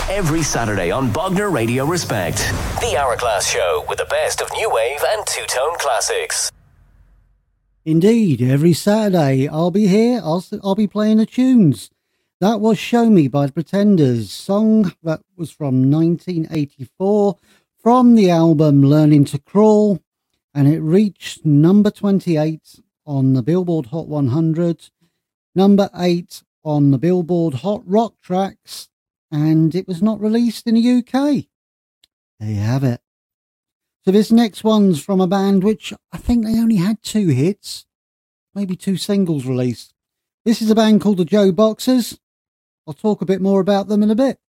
every Saturday on Bognor Radio Respect. The Hourglass Show with the best of new wave and two-tone classics. Indeed, every Saturday I'll be here, I'll be playing the tunes. That was Show Me by the Pretenders, song that was from 1984 from the album Learning to Crawl, and it reached number 28 on the Billboard Hot 100, number 8 on the Billboard Hot Rock Tracks, and it was not released in the UK. There you have it. So this next one's from a band which I think they only had 2 hits, maybe 2 singles released. This is a band called the Joe Boxers. I'll talk a bit more about them in a bit.